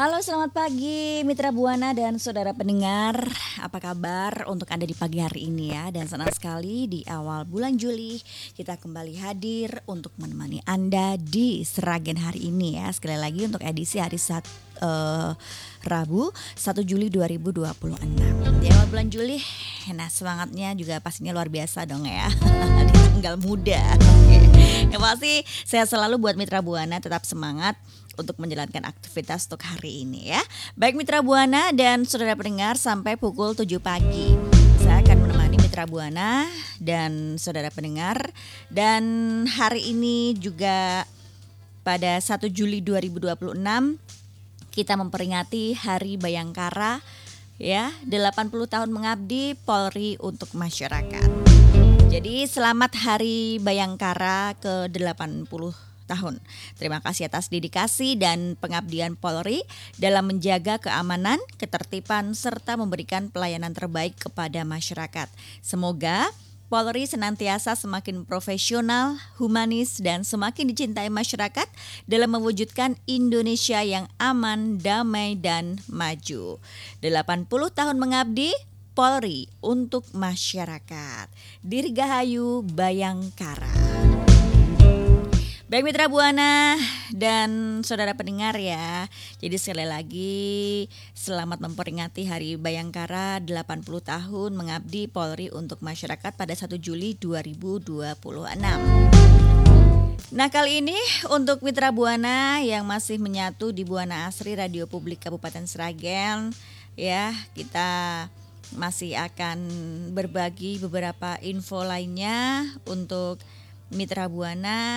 Halo, selamat pagi Mitra Buana dan saudara pendengar. Apa kabar untuk Anda di pagi hari ini ya? Dan senang sekali di awal bulan Juli kita kembali hadir untuk menemani Anda di Sragen hari ini ya. Sekali lagi untuk edisi hari Rabu 1 Juli 2026. Di awal bulan Juli, nah semangatnya juga pastinya luar biasa dong ya. Di tanggal muda. Oke. Yang pasti sehat selalu buat Mitra Buana, tetap semangat untuk menjalankan aktivitas untuk hari ini ya. Baik Mitra Buana dan saudara pendengar, sampai pukul 7 pagi saya akan menemani Mitra Buana dan saudara pendengar. Dan hari ini juga pada 1 Juli 2026 kita memperingati Hari Bayangkara ya, 80 tahun mengabdi Polri untuk masyarakat. Jadi selamat Hari Bayangkara ke-80 tahun. Terima kasih atas dedikasi dan pengabdian Polri dalam menjaga keamanan, ketertiban, serta memberikan pelayanan terbaik kepada masyarakat. Semoga Polri senantiasa semakin profesional, humanis, dan semakin dicintai masyarakat dalam mewujudkan Indonesia yang aman, damai, dan maju. 80 tahun mengabdi Polri untuk masyarakat. Dirgahayu Bayangkara. Baik Mitra Buana dan saudara pendengar ya. Jadi sekali lagi selamat memperingati Hari Bayangkara 80 tahun mengabdi Polri untuk masyarakat pada 1 Juli 2026. Nah kali ini untuk Mitra Buana yang masih menyatu di Buana Asri Radio Publik Kabupaten Sragen ya, kita masih akan berbagi beberapa info lainnya untuk Mitra Buana